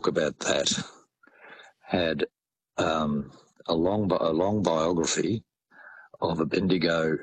book about that had a long biography of a Bendigo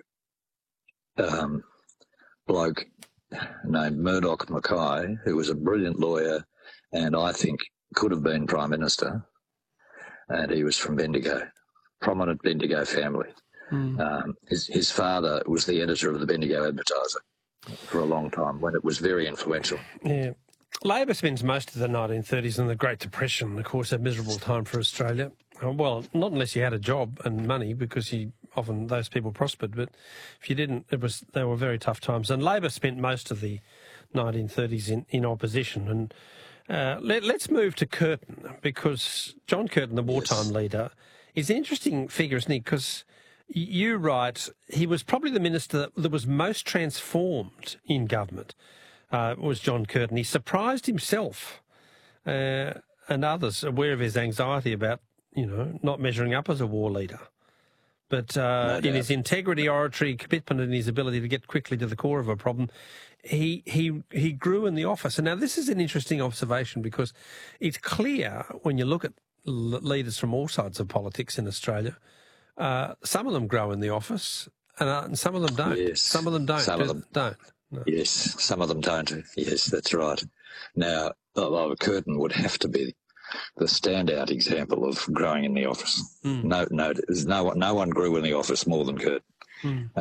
bloke named Murdoch Mackay, who was a brilliant lawyer and I think could have been Prime Minister, and he was from Bendigo, prominent Bendigo family. His father was the editor of the Bendigo Advertiser for a long time when it was very influential. Yeah. Labor spends most of the 1930s and the Great Depression, of course, a miserable time for Australia. Well, not unless you had a job and money, because often those people prospered, but if you didn't, they were very tough times. And Labor spent most of the 1930s in opposition. And let's move to Curtin, because John Curtin, the wartime leader, is an interesting figure, isn't he? Because you write he was probably the minister that was most transformed in government, was John Curtin. He surprised himself and others, aware of his anxiety about, not measuring up as a war leader. But in his integrity, oratory, commitment, and his ability to get quickly to the core of a problem, he grew in the office. And now this is an interesting observation, because it's clear when you look at leaders from all sides of politics in Australia, some of them grow in the office and some of them don't. Yes. Some of them don't. Some of them don't. No. Yes, some of them don't. Yes, that's right. Now, Curtin would have to be the standout example of growing in the office. No one grew in the office more than Curtin.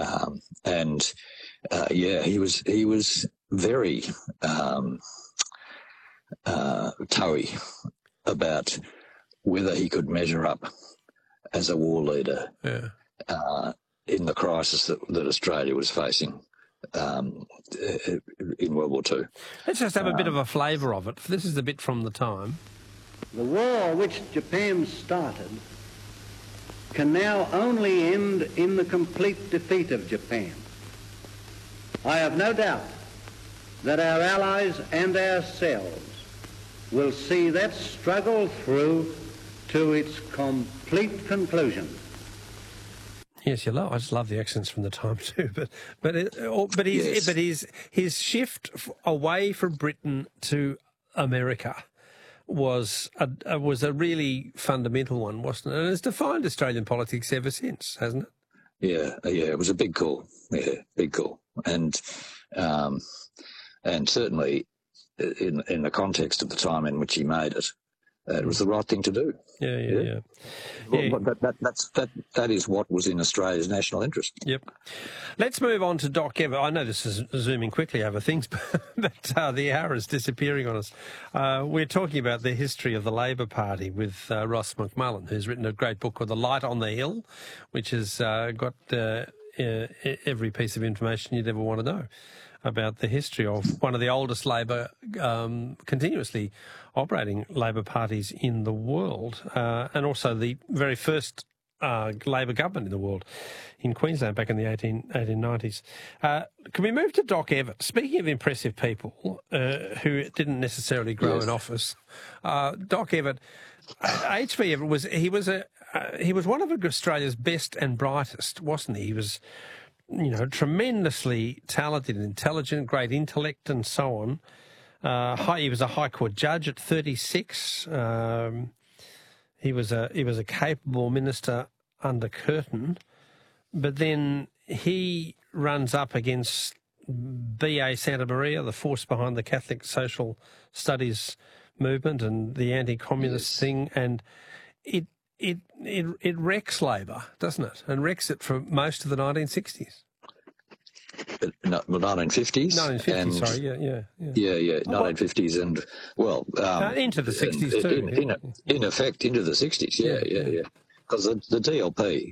He was very toey about whether he could measure up as a war leader in the crisis that Australia was facing in World War II. Let's just have a bit of a flavour of it. This is a bit from the time. The war which Japan started can now only end in the complete defeat of Japan. I have no doubt that our allies and ourselves will see that struggle through to its complete conclusion. Yes, I just love the accents from the time too. But his shift away from Britain to America was a really fundamental one, wasn't it? And it's defined Australian politics ever since, hasn't it? Yeah, it was a big call. Yeah, big call, and certainly in the context of the time in which he made it, it was the right thing to do. Yeah. Well, that is what was in Australia's national interest. Yep. Let's move on to Doc Evatt. I know this is zooming quickly over things, but the hour is disappearing on us. We're talking about the history of the Labor Party with Ross McMullen, who's written a great book called The Light on the Hill, which has got every piece of information you'd ever want to know about the history of one of the oldest Labor, continuously operating Labor parties in the world, and also the very first Labor government in the world in Queensland back in the 1890s. Can we move to Doc Evatt? Speaking of impressive people who didn't necessarily grow in office, Doc Evatt, H.V. Evatt he was one of Australia's best and brightest, wasn't he? He was, tremendously talented and intelligent, great intellect and so on. He was a High Court judge at 36. He was a capable minister under Curtin, but then he runs up against B.A. Santa Maria, the force behind the Catholic social studies movement and the anti-communist thing, and it wrecks Labor, doesn't it? And wrecks it for most of the 1960s. No, 1950s. 1950s, sorry, yeah. 1950s and, into the 60s too. In effect, into the 60s, yeah. Because the DLP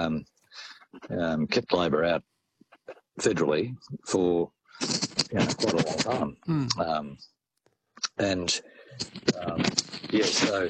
kept Labor out federally for quite a long time. So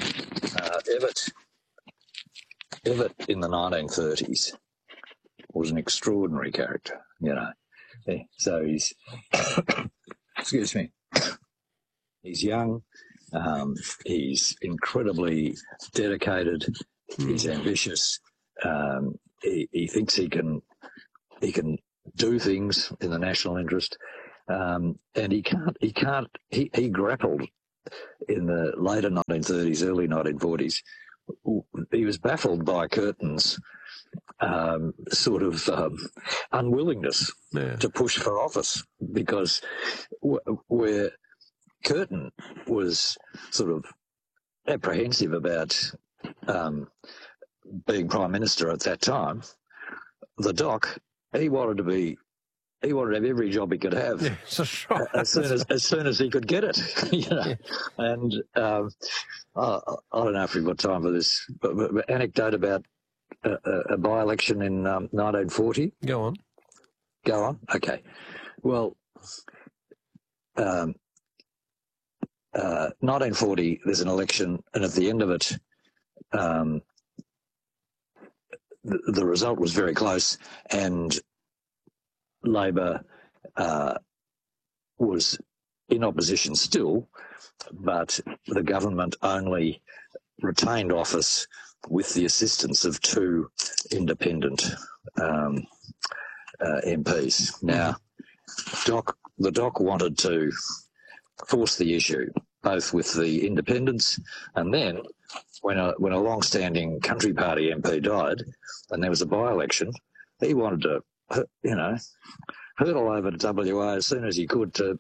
Evatt in the 1930s was an extraordinary character, So he's, excuse me, he's young, he's incredibly dedicated, he's ambitious, he thinks he can do things in the national interest, and he grappled in the later 1930s, early 1940s, he was baffled by Curtin's unwillingness to push for office, because where Curtin was sort of apprehensive about being Prime Minister at that time, the Doc, he wanted to have every job he could have, as soon as he could get it. Yeah. And I don't know if we've got time for this, but anecdote about a by-election in 1940. Go on. Okay. Well, 1940, there's an election, and at the end of it, the result was very close, and Labor was in opposition still, but the government only retained office with the assistance of two independent MPs. Now, the Doc wanted to force the issue, both with the independents, and then when a long-standing Country Party MP died and there was a by-election, he wanted to, hurtle over to WA as soon as he could to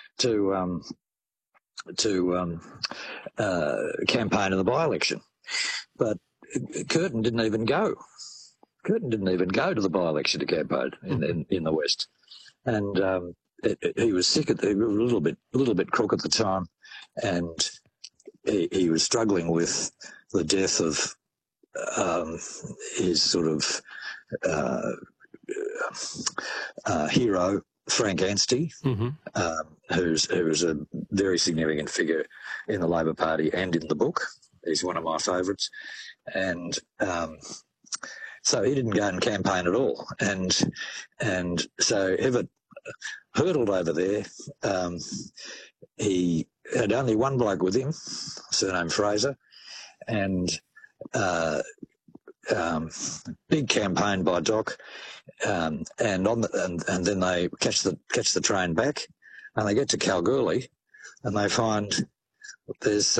campaign in the by-election. But Curtin didn't even go. To the by-election to campaign in the West, and he was sick. He was a little bit crook at the time, and he was struggling with the death of his sort of hero, Frank Anstey, who was a very significant figure in the Labor Party and in the book. He's one of my favourites, and so he didn't go and campaign at all, and so Evatt hurtled over there. He had only one bloke with him, surnamed Fraser, and big campaign by Doc, and then they catch the train back, and they get to Kalgoorlie, and they find there's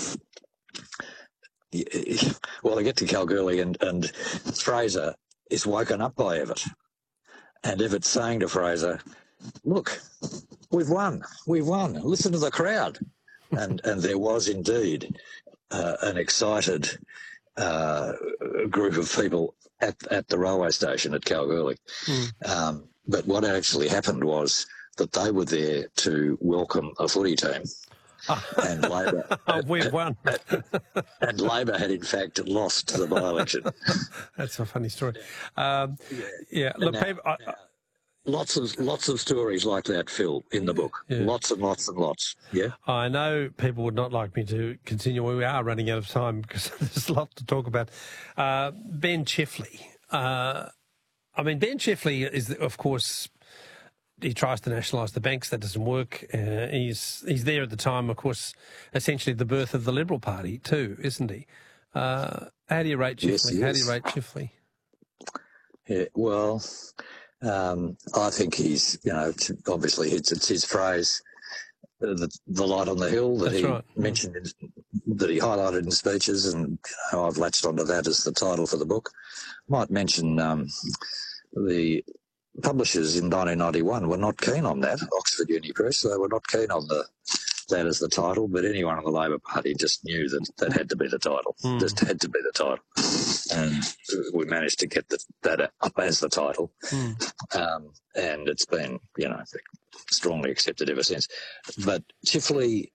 they get to Kalgoorlie, and Fraser is woken up by Evatt, and Evatt's saying to Fraser, "Look, we've won. Listen to the crowd," and there was indeed an excited group of people at the railway station at Kalgoorlie. But what actually happened was that they were there to welcome a footy team. And Labor, we've won. And Labor had in fact lost the by-election. That's a funny story. Look, lots of stories like that, Phil, in the book. Yeah. Lots and lots and lots. Yeah. I know people would not like me to continue. We are running out of time because there's a lot to talk about. Ben Chifley. Ben Chifley is, of course, he tries to nationalise the banks. That doesn't work. He's there at the time, of course, essentially the birth of the Liberal Party too, isn't he? How do you rate Chifley? Yes. How do you rate Chifley? Yeah, well, I think he's, obviously it's his phrase, the light on the hill that he mentioned, that he highlighted in speeches, and I've latched onto that as the title for the book. Might mention the publishers in 1991 were not keen on that, Oxford Uni Press. They were not keen on that as the title, but anyone in the Labor Party just knew that had to be the title. Just had to be the title. And we managed to get that up as the title. And it's been, strongly accepted ever since. But Chifley,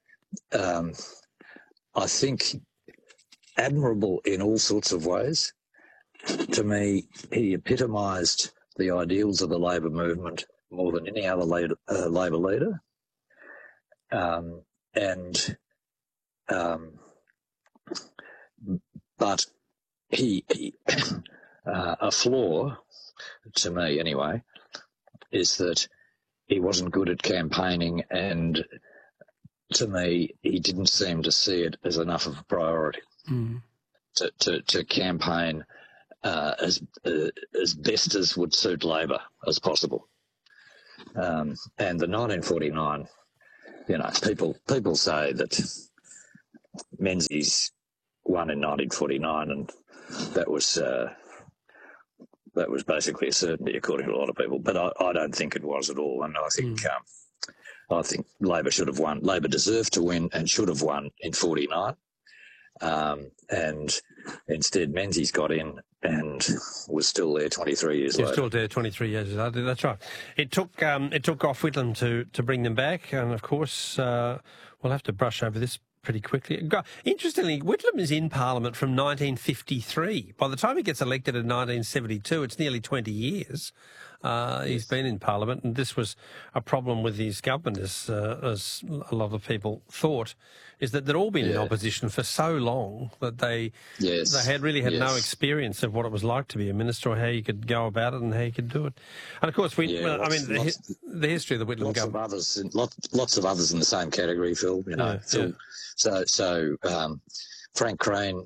I think, admirable in all sorts of ways. To me, he epitomised the ideals of the Labor movement more than any other Labor leader. But he a flaw, to me anyway, is that he wasn't good at campaigning, and to me, he didn't seem to see it as enough of a priority to campaign as best as would suit Labor as possible. And the 1949 people say that Menzies won in 1949, and that was basically a certainty according to a lot of people. But I don't think it was at all, and I think Labor should have won. Labor deserved to win and should have won in 49. And instead Menzies got in and was still there 23 years later. He was still there 23 years later. That's right. It took Gough Whitlam to bring them back, and of course we'll have to brush over this pretty quickly. Interestingly, Whitlam is in Parliament from 1953. By the time he gets elected in 1972, it's nearly 20 years. He's been in Parliament, and this was a problem with his government, as a lot of people thought, is that they'd all been in opposition for so long that they had no experience of what it was like to be a minister, or how you could go about it and how you could do it. And of course, the history of the Whitlam government. Lots of others in the same category, Phil. So Frank Crane,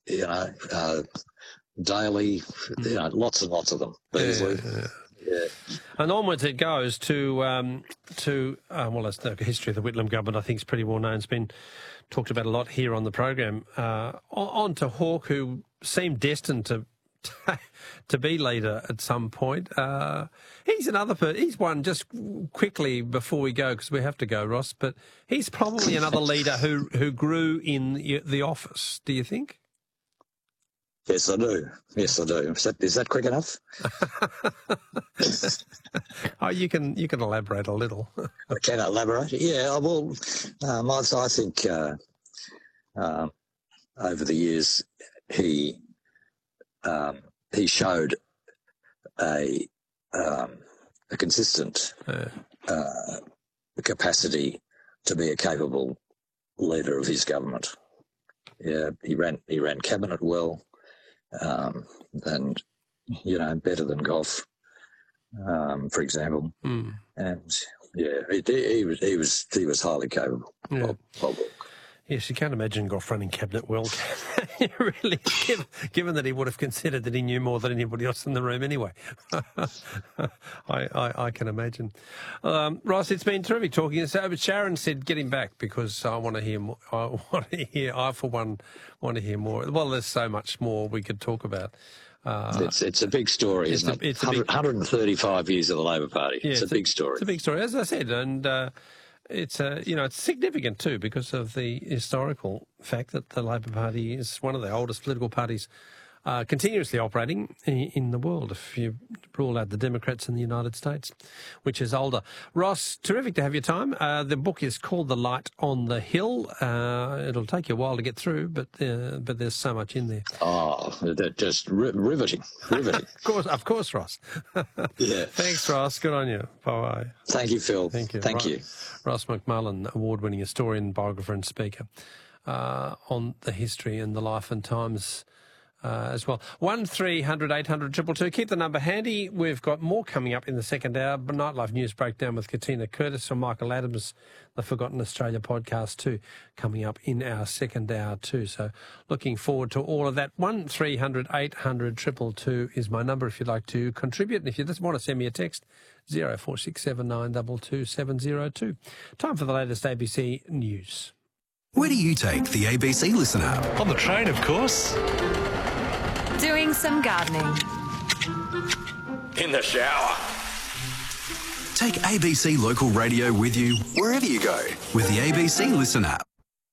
Daly, lots and lots of them. Beasley. Yeah. And onwards it goes to that's the history of the Whitlam government. I think is pretty well known. It's been talked about a lot here on the program. On to Hawke, who seemed destined to be leader at some point. He's another person. He's one, just quickly before we go, because we have to go, Ross. But he's probably another leader who grew in the office. Do you think? Yes, I do. Is that quick enough? You can elaborate a little. I can elaborate. Yeah, well, I think over the years he showed a consistent capacity to be a capable leader of his government. Yeah, he ran cabinet well. And better than Gough, for example, and he was highly capable. Yeah. Yes, you can't imagine Gough running cabinet well, really, given that he would have considered that he knew more than anybody else in the room anyway. I can imagine. Ross, it's been terrific talking. So, Sharon said, "Get him back," because I want to hear more. I for one want to hear more. Well, there's so much more we could talk about. It's a big story, isn't it? It's 135 years of the Labor Party. Yeah, it's a big story. It's a big story, as I said, and it's significant too because of the historical fact that the Labor Party is one of the oldest political parties continuously operating in the world, if you rule out the Democrats in the United States, which is older. Ross, terrific to have your time. The book is called The Light on the Hill. It'll take you a while to get through, but there's so much in there. Oh, just riveting. Of course, Ross. Yeah. Thanks, Ross. Good on you. Bye-bye. Thank you, Phil. Thank you. Thank you. Ross McMullen, award-winning historian, biographer and speaker on the history and the life and times as well. 1300 800 222. Keep the number handy. We've got more coming up in the second hour. Nightlife News Breakdown with Katina Curtis from Michael Adams, the Forgotten Australia podcast too, coming up in our second hour too. So looking forward to all of that. 1300 800 222 is my number if you'd like to contribute. And if you just want to send me a text, 0467 922 702. Time for the latest ABC News. Where do you take the ABC Listen app? On the train, of course. Doing some gardening. In the shower. Take ABC Local Radio with you wherever you go with the ABC Listen app.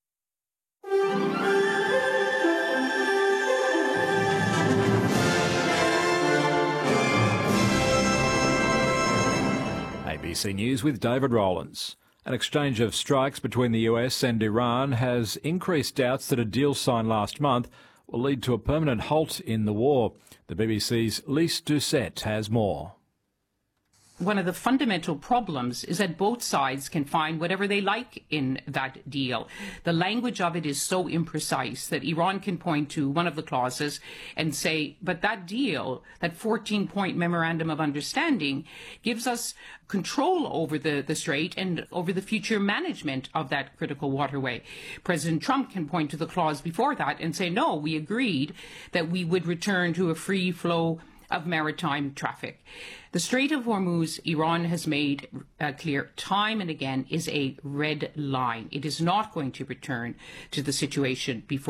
ABC News with David Rowlands. An exchange of strikes between the US and Iran has increased doubts that a deal signed last month will lead to a permanent halt in the war. The BBC's Lise Doucette has more. One of the fundamental problems is that both sides can find whatever they like in that deal. The language of it is so imprecise that Iran can point to one of the clauses and say, but that deal, that 14-point memorandum of understanding, gives us control over the strait and over the future management of that critical waterway. President Trump can point to the clause before that and say, no, we agreed that we would return to a free flow of maritime traffic. The Strait of Hormuz, Iran has made clear time and again, is a red line. It is not going to return to the situation before